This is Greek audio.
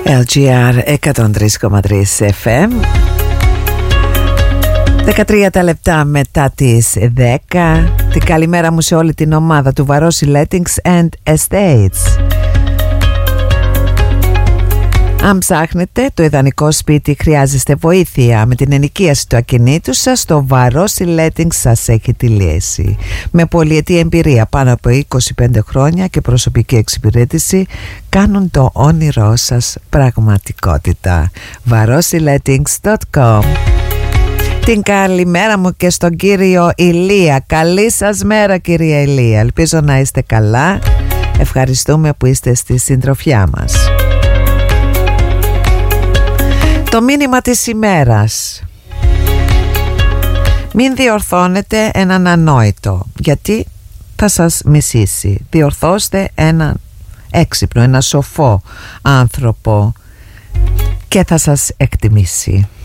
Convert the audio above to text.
LGR 103,3 FM. 13 τα λεπτά μετά τις 10. Την καλημέρα μου σε όλη την ομάδα του Βαρόσι Lettings and Estates. Αν ψάχνετε το ιδανικό σπίτι, χρειάζεστε βοήθεια με την ενοικίαση του ακινήτου σας, το Βαρόσι Lettings σας έχει τη λύση. Με πολυετή εμπειρία πάνω από 25 χρόνια και προσωπική εξυπηρέτηση, κάνουν το όνειρό σας πραγματικότητα. VarosiLettings.com. Την καλημέρα μου και στον κύριο Ηλία. Καλή σας μέρα, κυρία Ηλία. Ελπίζω να είστε καλά. Ευχαριστούμε που είστε στη συντροφιά μας. Το μήνυμα της ημέρας: μην διορθώνετε έναν ανόητο, γιατί θα σας μισήσει. Διορθώστε έναν έξυπνο, ένα σοφό άνθρωπο και θα σας εκτιμήσει.